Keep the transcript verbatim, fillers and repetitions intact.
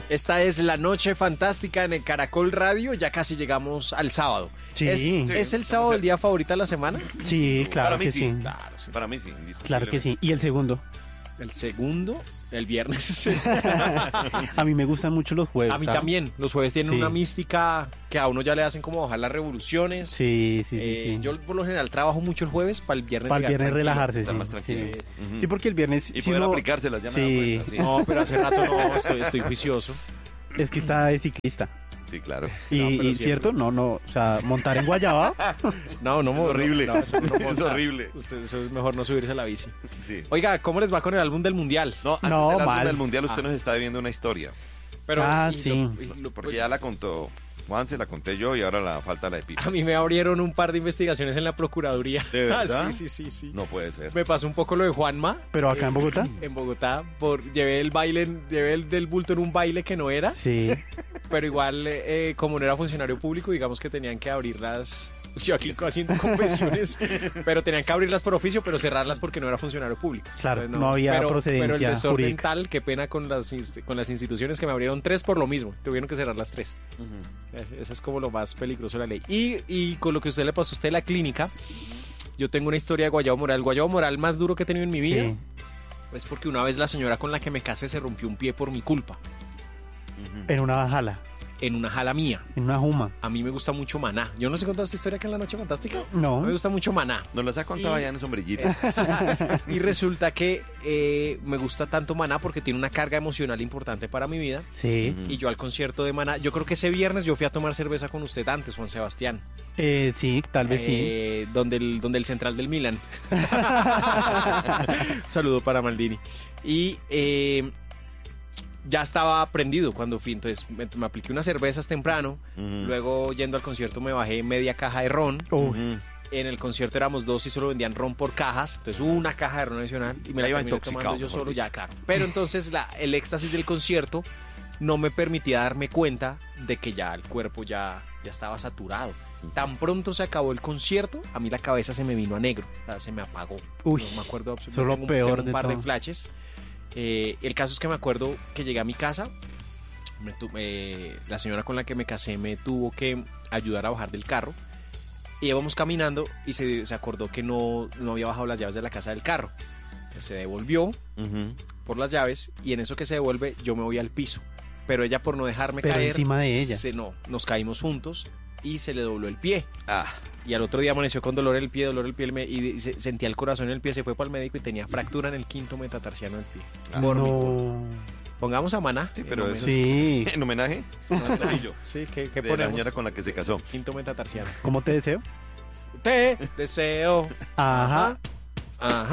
Esta es la noche fantástica en el Caracol Radio. Ya casi llegamos al sábado. Sí. ¿Es, Sí. ¿es el sábado el día favorito de la semana? Sí, claro Para mí que sí. sí. Claro, sí. Para mí sí, Claro que sí. ¿Y el segundo? El segundo, el viernes. A mí me gustan mucho los jueves. A mí ¿sabes? también. Los jueves tienen Sí. una mística que a uno ya le hacen como bajar las revoluciones. Sí, sí, sí. Eh, sí. Yo por lo general trabajo mucho el jueves para el viernes. Para el llegar viernes tranquilo. relajarse, estar sí. más tranquilo. Sí. Ujú. Sí, porque el viernes... Y si poder uno- aplicárselas, ya me Sí. da cuenta, sí. No, pero hace rato no, estoy, estoy juicioso. Es que está de ciclista. Sí, claro. Y, No, pero y siempre. cierto, no, no, o sea, montar en Guayaba, No, no, Es no, horrible. no, eso no Es monta. horrible. Usted, eso es mejor no subirse a la bici. Sí. Oiga, ¿cómo les va con el álbum del Mundial? No, antes No, del álbum mal. del mundial usted Ah. nos está debiendo una historia. Pero, Ah, y sí. lo- y lo- Porque pues, ya la contó Juan, se la conté yo y ahora la falta la de Pito. a mí me abrieron un par de investigaciones en la Procuraduría. ¿De verdad? Ah, sí, sí, sí, sí. No puede ser. Me pasó un poco lo de Juanma. pero acá en Bogotá. En Bogotá, por, llevé el baile, en- llevé el del bulto en un baile que no era, Sí. pero igual, eh, como no era funcionario público, digamos que tenían que abrirlas. Yo aquí haciendo confesiones, pero tenían que abrirlas por oficio, pero cerrarlas porque no era funcionario público. Claro, Entonces, no había pero, procedencia Pero el desorden jurídica. tal, qué pena con las, inst- con las instituciones que me abrieron tres por lo mismo. Tuvieron que cerrar las tres. Ujú. Eh, Esa es como lo más peligroso de la ley. Y, y con lo que a usted le pasó a usted en la clínica, yo tengo una historia de guayabo moral. El guayabo moral más duro que he tenido en mi vida Sí. es porque una vez la señora con la que me casé se rompió un pie por mi culpa, Ujú. En una jala, en una jala mía. en una juma. A mí me gusta mucho Maná. Yo no sé contar esta historia acá en La Noche Fantástica. No. Me gusta mucho Maná. Nos las ha contado Y- allá en sombrillita. Y resulta que eh, me gusta tanto Maná porque tiene una carga emocional importante para mi vida. Sí. Ujú. Y yo al concierto de Maná, yo creo que ese viernes yo fui a tomar cerveza con usted antes, Juan Sebastián. Eh, sí, tal vez sí. Eh, donde, el, donde el central del Milan. Saludo para Maldini. Y eh, ya estaba prendido cuando fui, entonces me, me apliqué unas cervezas temprano. Ujú. Luego yendo al concierto me bajé media caja de ron. Uy, Ujú. En el concierto éramos dos y solo vendían ron por cajas. Entonces una caja de ron adicional y me Ya la iba terminé intoxicado, tomando yo mejor solo, dicho. ya claro. Pero entonces la, el éxtasis del concierto no me permitía darme cuenta de que ya el cuerpo ya, ya estaba saturado. Tan pronto se acabó el concierto, a mí la cabeza se me vino a negro, o sea, se me apagó. Uy, No me acuerdo eso es absolutamente. lo tengo un- peor tengo un de par de todo. flashes. Eh, el caso es que me acuerdo que llegué a mi casa, me tu- eh, la señora con la que me casé me tuvo que ayudar a bajar del carro. Y íbamos caminando y se, se acordó que no, no había bajado las llaves de la casa del carro. Se devolvió Ujú. por las llaves y en eso que se devuelve yo me voy al piso. Pero ella por no dejarme pero caer, encima de ella. se, no, nos caímos juntos y se le dobló el pie. Ah, Y al otro día amaneció con dolor en el pie, dolor en el pie, el me- y se- sentía el corazón en el pie, se fue para el médico y tenía fractura en el quinto metatarsiano del pie. Ah, Por mi culpa. No. Pongamos a Maná. Sí, en pero homenaje. Sí. en homenaje Ay, yo. Sí, ¿qué, qué de la ponemos? señora con la que se casó. Quinto metatarsiano. ¿Cómo te deseo? Te deseo. Ajá. Ajá.